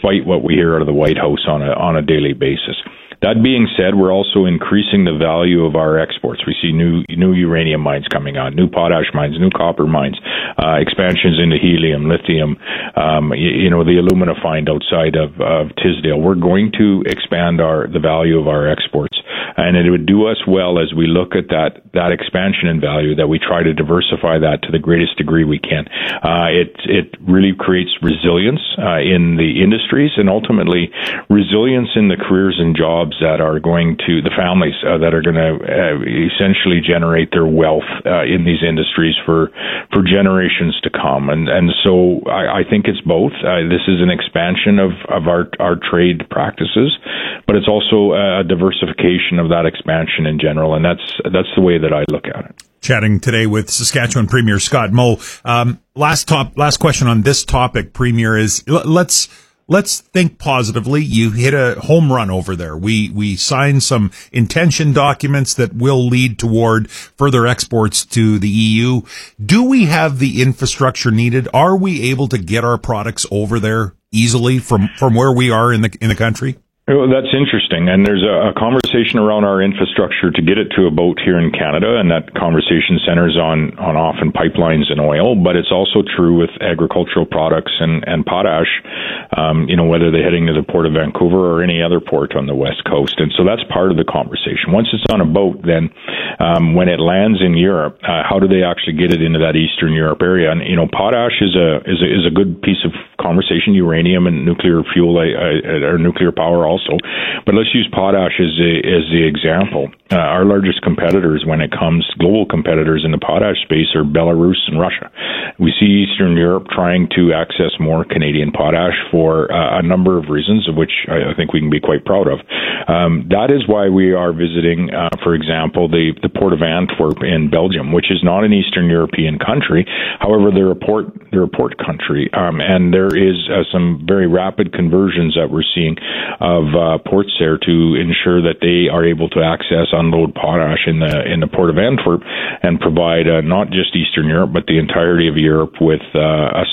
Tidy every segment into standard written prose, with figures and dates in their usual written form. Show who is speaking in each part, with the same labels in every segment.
Speaker 1: despite what we hear out of the White House on a daily basis. That being said, we're also increasing the value of our exports. We see new uranium mines coming on, new potash mines, new copper mines, expansions into helium, lithium, the alumina find outside of Tisdale. We're going to expand the value of our exports. And it would do us well as we look at that expansion in value, that we try to diversify that to the greatest degree we can. It really creates resilience in the industries, and ultimately resilience in the careers and jobs that are going to the families that are going to essentially generate their wealth in these industries for generations to come. And so I think it's both. This is an expansion of our trade practices, but it's also a diversification of that expansion in general, and that's the way that I look at it.
Speaker 2: Chatting today with Saskatchewan Premier Scott Moe. Last question on this topic, Premier, is let's think positively. You hit a home run over there. We signed some intention documents that will lead toward further exports to the EU. Do we have the infrastructure needed? Are we able to get our products over there easily from where we are in the country?
Speaker 1: Well, that's interesting, and there's a conversation around our infrastructure to get it to a boat here in Canada, and that conversation centers on often pipelines and oil, but it's also true with agricultural products and potash, whether they're heading to the Port of Vancouver or any other port on the West Coast. And so that's part of the conversation. Once it's on a boat, then when it lands in Europe, how do they actually get it into that Eastern Europe area? And, potash is a good piece of conversation, uranium and nuclear fuel, or nuclear power also. But let's use potash as the example. Our largest competitors when it comes, global competitors in the potash space, are Belarus and Russia. We see Eastern Europe trying to access more Canadian potash for a number of reasons, of which I think we can be quite proud of. That is why we are visiting, for example, the Port of Antwerp in Belgium, which is not an Eastern European country. However, they're a port country, and there is some very rapid conversions that we're seeing of ports there to ensure that they are able to access, unload potash in the Port of Antwerp and provide not just Eastern Europe but the entirety of Europe with a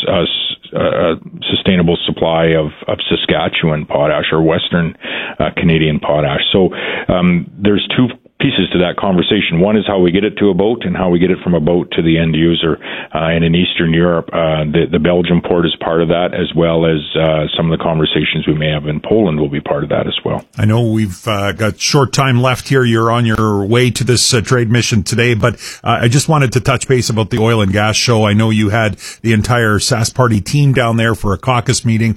Speaker 1: sustainable supply of Saskatchewan potash, or Western Canadian potash. So there's two pieces to that conversation. One is how we get it to a boat, and how we get it from a boat to the end user. And in Eastern Europe, the Belgium port is part of that, as well as some of the conversations we may have in Poland will be part of that as well.
Speaker 2: I know we've got short time left here. You're on your way to this trade mission today, but I just wanted to touch base about the oil and gas show. I know you had the entire Sass Party team down there for a caucus meeting.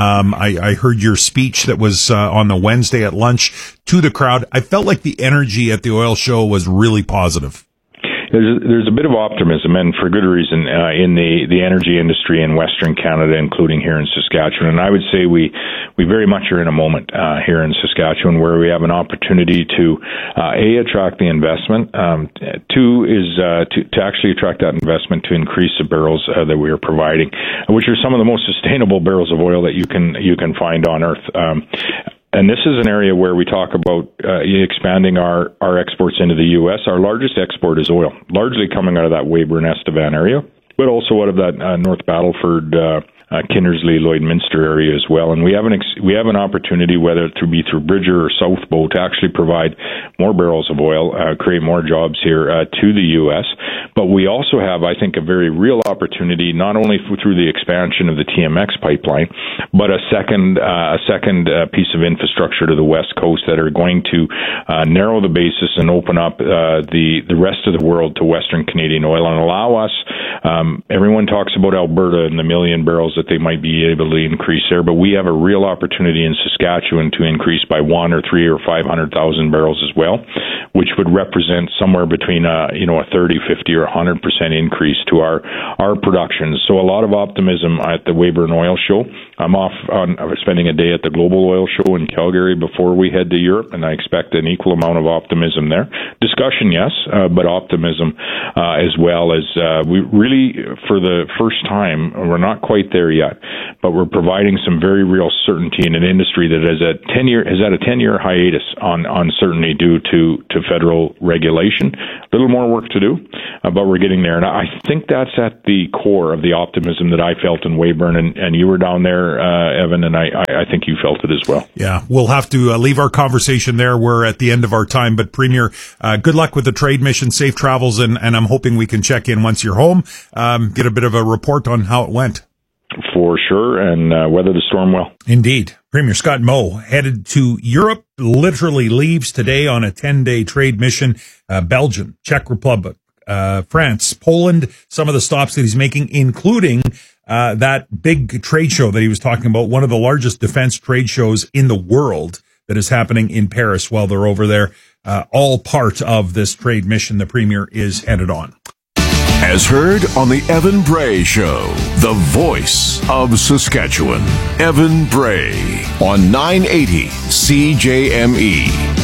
Speaker 2: I heard your speech that was on the Wednesday at lunch to the crowd. I felt like the energy at the oil show was really positive.
Speaker 1: There's a bit of optimism, and for good reason, in the energy industry in Western Canada, including here in Saskatchewan. And I would say we very much are in a moment here in Saskatchewan where we have an opportunity to attract the investment. Two is to actually attract that investment to increase the barrels that we are providing, which are some of the most sustainable barrels of oil that you can find on Earth. And this is an area where we talk about expanding our exports into the U.S. Our largest export is oil, largely coming out of that Weyburn-Estevan area, but also out of that North Battleford, Kindersley, Lloydminster area as well. And we have an opportunity, whether it be through Bridger or South Bow, to actually provide more barrels of oil, create more jobs here to the U.S. But we also have, I think, a very real opportunity, not only through the expansion of the TMX pipeline, but a second piece of infrastructure to the West Coast that are going to narrow the basis and open up the rest of the world to Western Canadian oil and allow us. Everyone talks about Alberta and the million barrels that they might be able to increase there, but we have a real opportunity in Saskatchewan to increase by 1 or 3 or 500,000 barrels as well, which would represent somewhere between a 30, 50, or 100% increase to our production. So a lot of optimism at the Weyburn Oil Show. I'm spending a day at the Global Oil Show in Calgary before we head to Europe, and I expect an equal amount of optimism there. Discussion, yes, but optimism as well. As we really, for the first time, we're not quite there there yet, but we're providing some very real certainty in an industry that has had a 10-year hiatus on certainty due to federal regulation. A little more work to do, but we're getting there. And I think that's at the core of the optimism that I felt in Weyburn, and you were down there, Evan, and I think you felt it as well.
Speaker 2: Yeah, we'll have to leave our conversation there. We're at the end of our time, but Premier, good luck with the trade mission, safe travels, and I'm hoping we can check in once you're home, get a bit of a report on how it went.
Speaker 1: For sure, and weather the storm well.
Speaker 2: Indeed. Premier Scott Moe headed to Europe, literally leaves today on a 10-day trade mission. Belgium, Czech Republic, France, Poland, some of the stops that he's making, including that big trade show that he was talking about, one of the largest defense trade shows in the world that is happening in Paris while they're over there. All part of this trade mission the Premier is headed on.
Speaker 3: As heard on the Evan Bray Show, the voice of Saskatchewan, Evan Bray on 980 CJME.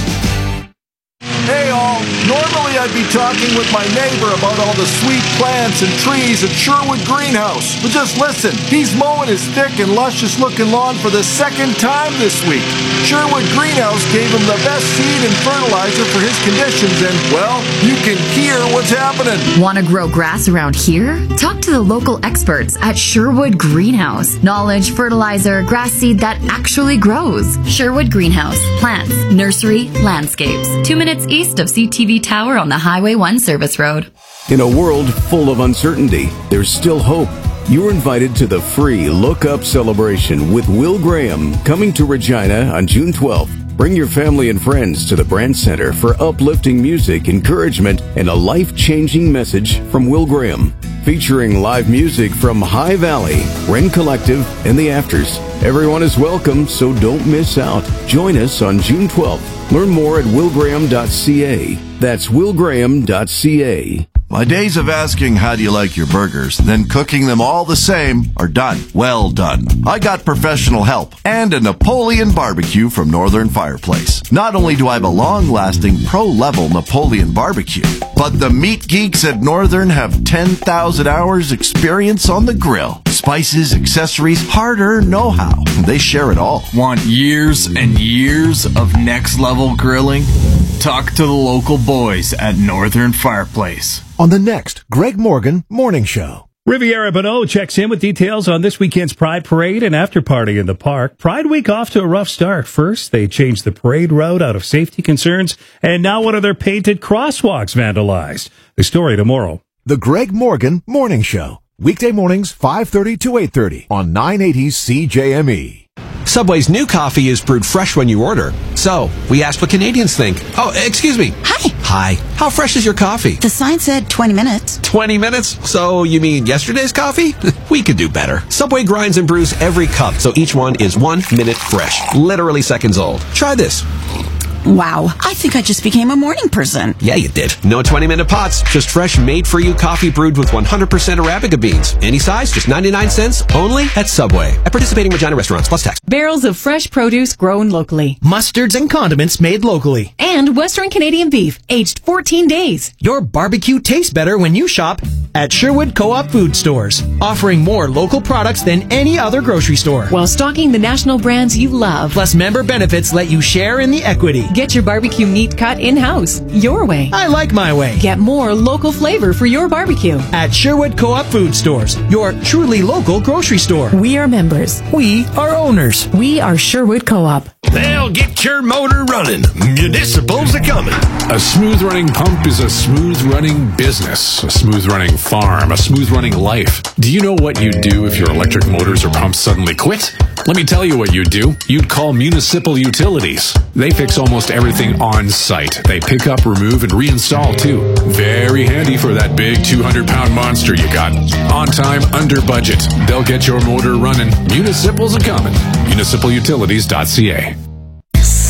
Speaker 4: Hey all, normally I'd be talking with my neighbor about all the sweet plants and trees at Sherwood Greenhouse. But just listen, he's mowing his thick and luscious looking lawn for the second time this week. Sherwood Greenhouse gave him the best seed and fertilizer for his conditions, and, well, you can hear what's happening.
Speaker 5: Want to grow grass around here? Talk to the local experts at Sherwood Greenhouse. Knowledge, fertilizer, grass seed that actually grows. Sherwood Greenhouse. Plants, nursery, landscapes. 2 minutes east of CTV Tower on the Highway 1 service road.
Speaker 6: In a world full of uncertainty, there's still hope. You're invited to the free Look Up celebration with Will Graham coming to Regina on June 12th. Bring your family and friends to the Brandt Center for uplifting music, encouragement, and a life-changing message from Will Graham. Featuring live music from High Valley, Wren Collective, and The Afters. Everyone is welcome, so don't miss out. Join us on June 12th. Learn more at willgraham.ca. That's willgraham.ca.
Speaker 7: My days of asking how do you like your burgers, then cooking them all the same are done. Well done. I got professional help and a Napoleon barbecue from Northern Fireplace. Not only do I have a long-lasting pro-level Napoleon barbecue, but the meat geeks at Northern have 10,000 hours experience on the grill. Spices, accessories, hard-earned know-how. They share it all.
Speaker 8: Want years and years of next-level grilling? Talk to the local boys at Northern Fireplace.
Speaker 9: On the next Greg Morgan Morning Show.
Speaker 10: Riviera Bonneau checks in with details on this weekend's Pride Parade and after party in the park. Pride Week off to a rough start. First, they changed the parade route out of safety concerns, and now one of their painted crosswalks vandalized. The story tomorrow.
Speaker 9: The Greg Morgan Morning Show. Weekday mornings, 5:30 to 8:30 on 980 CJME.
Speaker 11: Subway's new coffee is brewed fresh when you order. So, we asked what Canadians think. Oh, excuse me.
Speaker 12: Hi.
Speaker 11: Hi. How fresh is your coffee?
Speaker 12: The sign said 20 minutes.
Speaker 11: 20 minutes? So, you mean yesterday's coffee? We could do better. Subway grinds and brews every cup, so each one is 1 minute fresh. Literally seconds old. Try this.
Speaker 12: Wow, I think I just became a morning person.
Speaker 11: Yeah, you did. No 20-minute pots, just fresh, made-for-you coffee brewed with 100% Arabica beans. Any size, just 99 cents, only at Subway. At participating Regina restaurants, plus tax.
Speaker 13: Barrels of fresh produce grown locally.
Speaker 14: Mustards and condiments made locally.
Speaker 13: And Western Canadian beef, aged 14 days.
Speaker 14: Your barbecue tastes better when you shop at Sherwood Co-op Food Stores, offering more local products than any other grocery store.
Speaker 13: While stocking the national brands you love.
Speaker 14: Plus, member benefits let you share in the equity.
Speaker 13: Get your barbecue meat cut in-house, your way.
Speaker 14: I like my way.
Speaker 13: Get more local flavor for your barbecue.
Speaker 14: At Sherwood Co-op Food Stores, your truly local grocery store.
Speaker 13: We are members.
Speaker 14: We are owners.
Speaker 13: We are Sherwood Co-op.
Speaker 15: They'll get your motor running. Municipals are coming.
Speaker 16: A smooth-running pump is a smooth-running business, a smooth-running farm, a smooth-running life. Do you know what you'd do if your electric motors or pumps suddenly quit? Let me tell you what you'd do. You'd call Municipal Utilities. They fix almost everything on site. They pick up, remove, and reinstall too. Very handy for that big 200-pound monster you got. On time, under budget. They'll get your motor running. Municipals are coming. MunicipalUtilities.ca.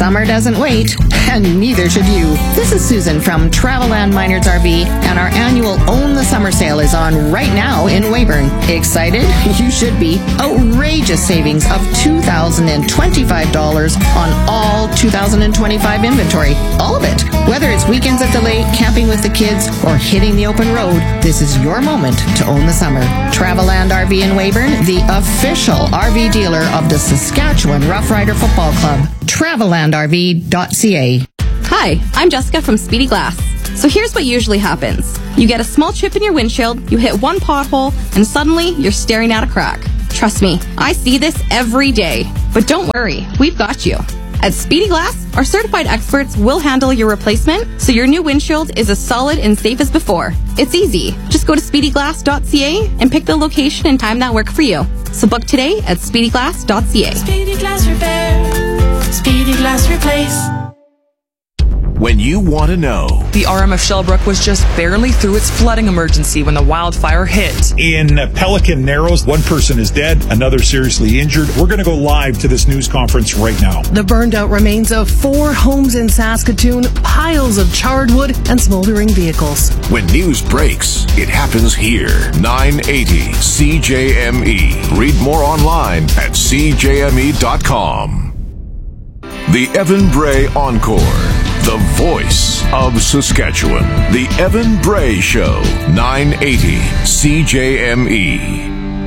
Speaker 17: Summer doesn't wait, and neither should you. This is Susan from Travelland Minards RV, and our annual Own the Summer sale is on right now in Weyburn. Excited? You should be. Outrageous savings of $2,025 on all 2025 inventory. All of it. Whether it's weekends at the lake, camping with the kids, or hitting the open road, this is your moment to own the summer. Travelland RV in Weyburn, the official RV dealer of the Saskatchewan Rough Rider Football Club. TravellandRV.ca.
Speaker 18: Hi, I'm Jessica from Speedy Glass. So here's what usually happens. You get a small chip in your windshield, you hit one pothole, and suddenly you're staring at a crack. Trust me, I see this every day. But don't worry, we've got you. At Speedy Glass, our certified experts will handle your replacement, so your new windshield is as solid and safe as before. It's easy. Just go to speedyglass.ca and pick the location and time that work for you. So book today at speedyglass.ca.
Speaker 19: Speedy Glass Repair. Speedy Glass Replace.
Speaker 3: When you want to know.
Speaker 20: The RM of Shellbrook was just barely through its flooding emergency when the wildfire hit.
Speaker 2: In Pelican Narrows, one person is dead, another seriously injured. We're going to go live to this news conference right now.
Speaker 21: The burned out remains of 4 homes in Saskatoon, piles of charred wood, and smoldering vehicles.
Speaker 3: When news breaks, it happens here. 980 CJME. Read more online at CJME.com. The Evan Bray Encore. The voice of Saskatchewan. The Evan Bray Show. 980 CJME.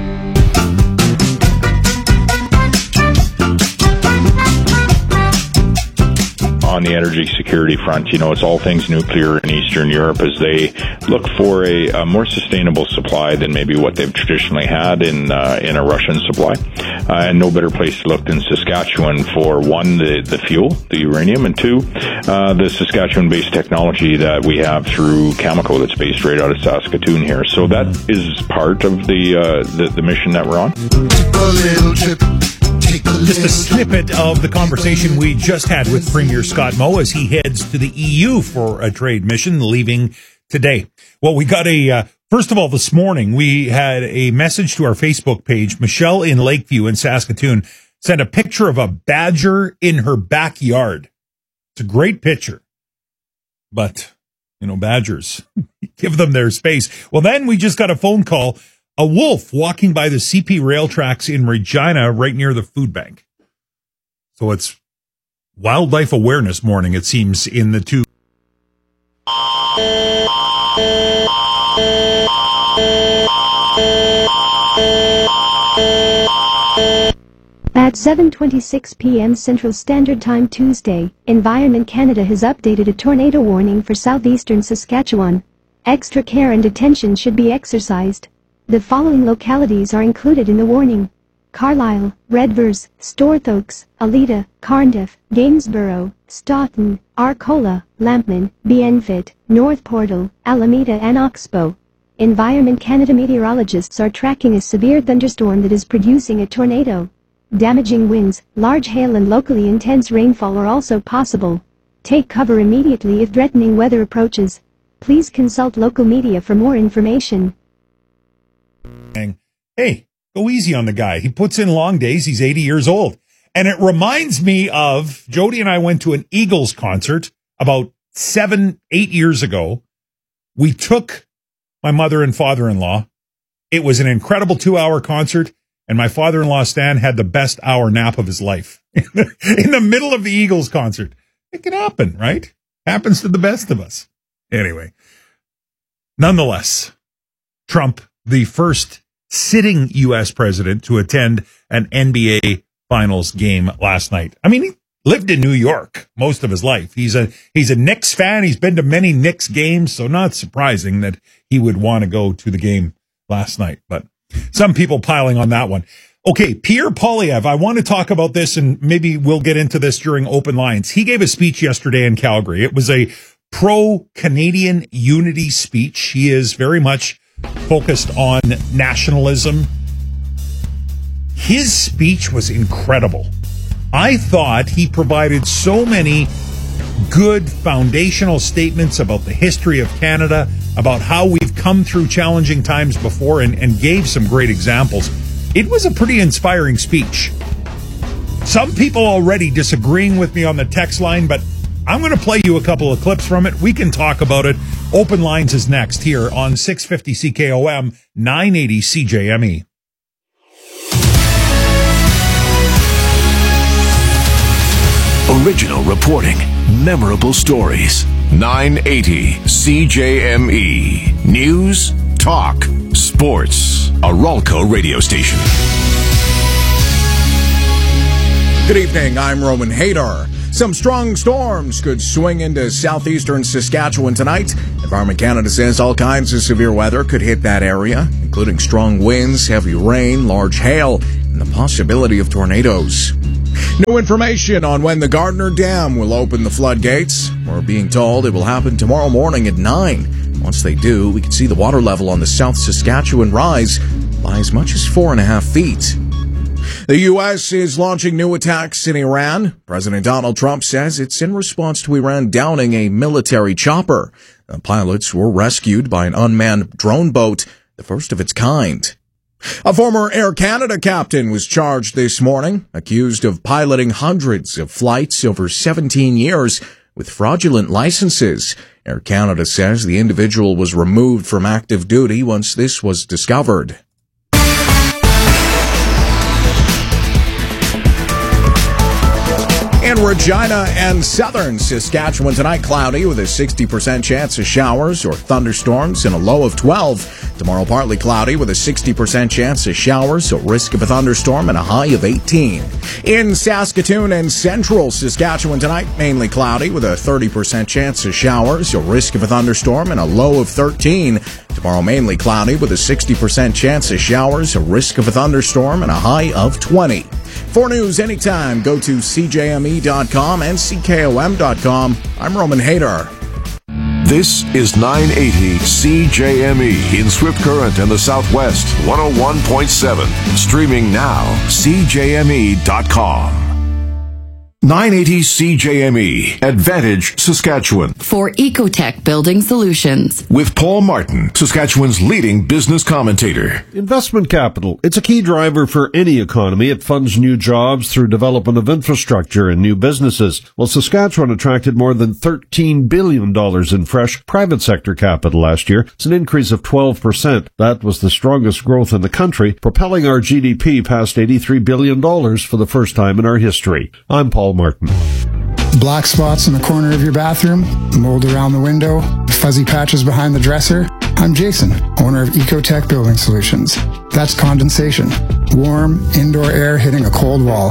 Speaker 1: On the energy security front, it's all things nuclear in Eastern Europe as they look for a more sustainable supply than maybe what they've traditionally had in a Russian supply. And no better place to look than Saskatchewan for, one, the fuel, the uranium, and two, the Saskatchewan-based technology that we have through Cameco that's based right out of Saskatoon here. So that is part of the mission that we're on.
Speaker 2: A little trip. Just a snippet of the conversation we just had with Premier Scott Moe as he heads to the EU for a trade mission, leaving today. Well, we got first of all, this morning, we had a message to our Facebook page. Michelle in Lakeview in Saskatoon sent a picture of a badger in her backyard. It's a great picture. But, badgers, give them their space. Well, then we just got a phone call. A wolf walking by the CP rail tracks in Regina right near the food bank. So it's Wildlife Awareness Morning, it seems, in the two.
Speaker 22: At 7:26 p.m. Central Standard Time Tuesday, Environment Canada has updated a tornado warning for southeastern Saskatchewan. Extra care and attention should be exercised. The following localities are included in the warning: Carlisle, Redvers, Storthoaks, Alita, Carnduff, Gainsborough, Stoughton, Arcola, Lampman, Bienfit, North Portal, Alameda and Oxbow. Environment Canada meteorologists are tracking a severe thunderstorm that is producing a tornado. Damaging winds, large hail and locally intense rainfall are also possible. Take cover immediately if threatening weather approaches. Please consult local media for more information.
Speaker 2: Hey, go easy on the guy. He puts in long days. He's 80 years old. And it reminds me of, Jody and I went to an Eagles concert about 7-8 years ago. We took my mother and father-in-law. It was an incredible 2-hour concert, and my father-in-law, Stan, had the best hour nap of his life in the middle of the Eagles concert. It can happen, right? Happens to the best of us. Anyway, nonetheless, Trump, the first sitting U.S. president to attend an NBA Finals game last night. I mean, he lived in New York most of his life. He's a Knicks fan. He's been to many Knicks games, so not surprising that he would want to go to the game last night. But some people piling on that one. Okay, Pierre Poilievre, I want to talk about this, and maybe we'll get into this during Open Lines. He gave a speech yesterday in Calgary. It was a pro-Canadian unity speech. He is very much focused on nationalism. His speech was incredible. I thought he provided so many good foundational statements about the history of Canada, about how we've come through challenging times before, and gave some great examples. It was a pretty inspiring speech. Some people already disagreeing with me on the text line, but I'm going to play you a couple of clips from it. We can talk about it. Open Lines is next here on 650 CKOM, 980 CJME.
Speaker 3: Original reporting, memorable stories. 980 CJME. News, talk, sports. A Ralco radio station.
Speaker 4: Good evening, I'm Roman Hadar. Some strong storms could swing into southeastern Saskatchewan tonight. Environment Canada says all kinds of severe weather could hit that area, including strong winds, heavy rain, large hail, and the possibility of tornadoes. New information on when the Gardner Dam will open the floodgates. We're being told it will happen tomorrow morning at 9. Once they do, we can see the water level on the South Saskatchewan rise by as much as 4.5 feet. The U.S. is launching new attacks in Iran. President Donald Trump says it's in response to Iran downing a military chopper. The pilots were rescued by an unmanned drone boat, the first of its kind. A former Air Canada captain was charged this morning, accused of piloting hundreds of flights over 17 years with fraudulent licenses. Air Canada says the individual was removed from active duty once this was discovered. In Regina and southern Saskatchewan tonight, cloudy with a 60% chance of showers or thunderstorms and a low of 12. Tomorrow, partly cloudy with a 60% chance of showers, so risk of a thunderstorm and a high of 18. In Saskatoon and central Saskatchewan tonight, mainly cloudy with a 30% chance of showers, so risk of a thunderstorm and a low of 13. Tomorrow, mainly cloudy with a 60% chance of showers, a risk of a thunderstorm and a high of 20. For news anytime, go to CJME.com and CKOM.com. I'm Roman Hadar.
Speaker 3: This is 980 CJME in Swift Current and the Southwest, 101.7. Streaming now, CJME.com. 980 CJME, Advantage, Saskatchewan.
Speaker 5: For Ecotech Building Solutions.
Speaker 3: With Paul Martin, Saskatchewan's leading business commentator.
Speaker 23: Investment capital. It's a key driver for any economy. It funds new jobs through development of infrastructure and new businesses. Well, Saskatchewan attracted more than $13 billion in fresh private sector capital last year. It's an increase of 12%. That was the strongest growth in the country, propelling our GDP past $83 billion for the first time in our history. I'm Paul Martin.
Speaker 24: Black spots in the corner of your bathroom, mold around the window, fuzzy patches behind the dresser. I'm Jason, owner of Ecotech Building Solutions. That's condensation. Warm, indoor air hitting a cold wall.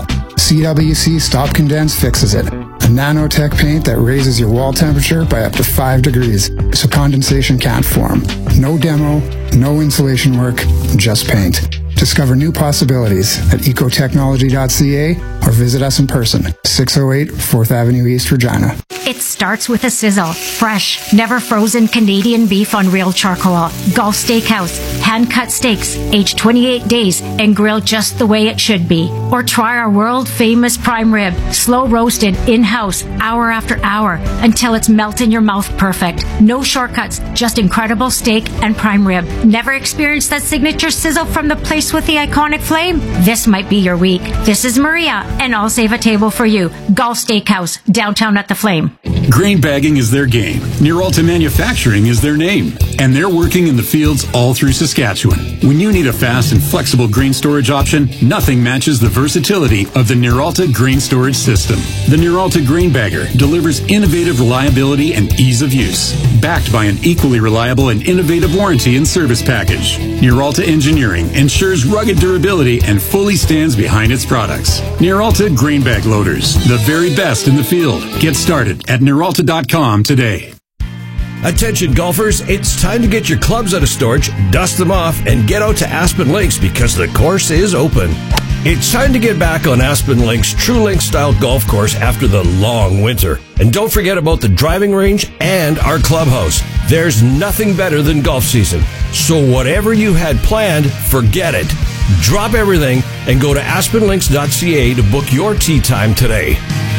Speaker 24: CWC Stop Condense fixes it. A nanotech paint that raises your wall temperature by up to 5 degrees, so condensation can't form. No demo, no insulation work, just paint. Discover new possibilities at ecotechnology.ca or visit us in person, 608 4th Avenue East, Regina.
Speaker 25: It starts with a sizzle. Fresh, never frozen Canadian beef on real charcoal. Gulf Steakhouse, hand-cut steaks, aged 28 days and grilled just the way it should be. Or try our world-famous prime rib, slow roasted, in-house, hour after hour, until it's melt in your mouth perfect. No shortcuts, just incredible steak and prime rib. Never experienced that signature sizzle from the place with the iconic flame? This might be your week. This is Maria, and I'll save a table for you. Gulf Steakhouse, downtown at the Flame.
Speaker 26: Grain bagging is their game. Nearalta Manufacturing is their name. And they're working in the fields all through Saskatchewan. When you need a fast and flexible grain storage option, nothing matches the versatility of the Nearalta Grain Storage System. The Nearalta Grain Bagger delivers innovative reliability and ease of use, backed by an equally reliable and innovative warranty and service package. Nearalta Engineering ensures rugged durability and fully stands behind its products. Nearalta Grain Bag Loaders, the very best in the field. Get started at Nearalta.com today.
Speaker 15: Attention golfers, it's time to get your clubs out of storage, dust them off, and get out to Aspen Links because the course is open. It's time to get back on Aspen Links' True Link style golf course after the long winter. And don't forget about the driving range and our clubhouse. There's nothing better than golf season. So whatever you had planned, forget it. Drop everything and go to aspenlinks.ca to book your tee time today.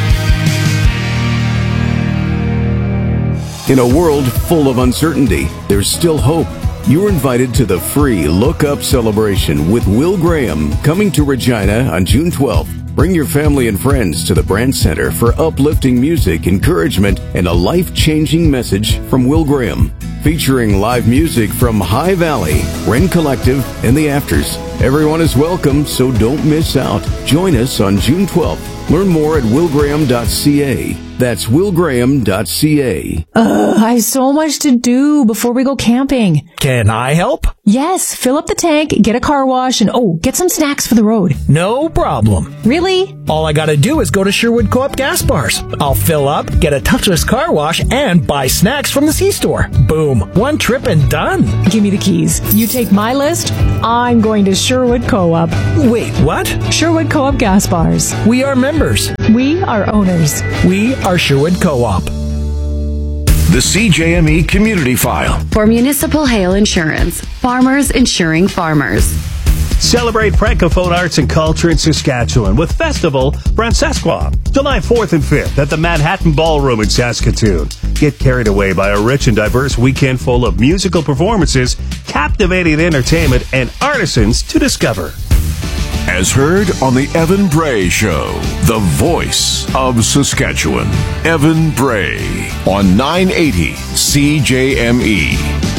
Speaker 6: In a world full of uncertainty, there's still hope. You're invited to the free Look Up celebration with Will Graham, coming to Regina on June 12th. Bring your family and friends to the Brand Center for uplifting music, encouragement, and a life-changing message from Will Graham. Featuring live music from High Valley, Wren Collective, and The Afters. Everyone is welcome, so don't miss out. Join us on June 12th. Learn more at willgraham.ca. That's willgraham.ca.
Speaker 21: I have so much to do before we go camping.
Speaker 14: Can I help?
Speaker 21: Yes, fill up the tank, get a car wash, and get some snacks for the road.
Speaker 14: No problem.
Speaker 21: Really?
Speaker 14: All I gotta do is go to Sherwood Co-op gas bars. I'll fill up, get a touchless car wash, and buy snacks from the C-store. Boom. One trip and done.
Speaker 21: Give me the keys. You take my list, I'm going to Sherwood Co-op.
Speaker 14: Wait, what?
Speaker 21: Sherwood Co-op gas bars.
Speaker 14: We are members.
Speaker 21: We are owners.
Speaker 14: We are Sherwood Co-op.
Speaker 3: The CJME Community File.
Speaker 5: For Municipal Hail Insurance, farmers insuring farmers.
Speaker 7: Celebrate Francophone arts and culture in Saskatchewan with Festival Francescois, July 4th and 5th at the Manhattan Ballroom in Saskatoon. Get carried away by a rich and diverse weekend full of musical performances, captivating entertainment, and artisans to discover.
Speaker 3: As heard on the Evan Bray Show, the voice of Saskatchewan. Evan Bray on 980 CJME.